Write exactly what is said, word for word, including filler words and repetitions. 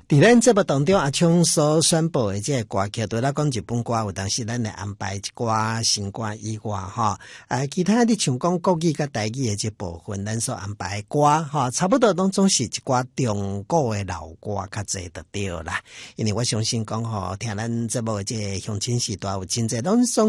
伫咱节目当中，阿昌所宣布的这个歌曲，对咱讲日本歌，有当时咱来安排一寡新歌以外，哈，啊，其他的像讲国语甲台语的这部分，咱所安排的歌，哈，差不多拢总是一寡中国的老歌较济就对啦。因为我相信讲吼，听咱节目的这个乡亲时代有真济拢总